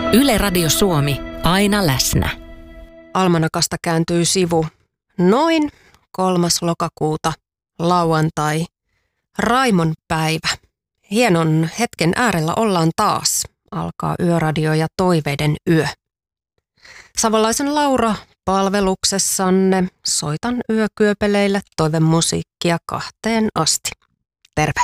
Yle Radio Suomi, aina läsnä. Almanakasta kääntyy sivu. Noin 3. lokakuuta, lauantai, Raimon päivä. Hienon hetken äärellä ollaan taas. Alkaa Yöradio ja toiveiden yö. Savolaisen Laura palveluksessanne. Soitan yökyöpeleille toivemusiikkia 2 asti. Terve!